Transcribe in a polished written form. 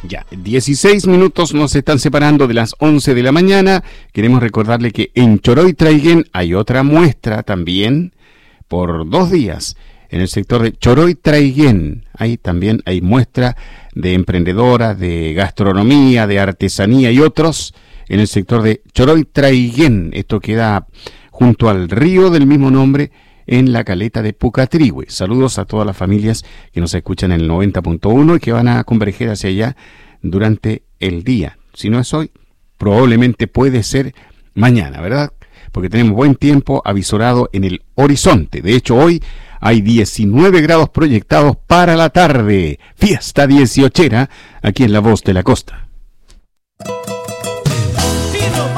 Ya, 16 minutos nos están separando de las 11 de la mañana. Queremos recordarle que en Choroy Traiguén hay otra muestra también por 2 días. En el sector de Choroy Traiguén ahí también hay muestra de emprendedoras, de gastronomía, de artesanía y otros. En el sector de Choroy Traiguén, esto queda junto al río del mismo nombre, en la caleta de Pucatrihue. Saludos a todas las familias que nos escuchan en el 90.1 y que van a converger hacia allá durante el día. Si no es hoy, probablemente puede ser mañana, ¿verdad? Porque tenemos buen tiempo avisorado en el horizonte. De hecho, hoy hay 19 grados proyectados para la tarde. Fiesta 18era aquí en La Voz de la Costa. Si no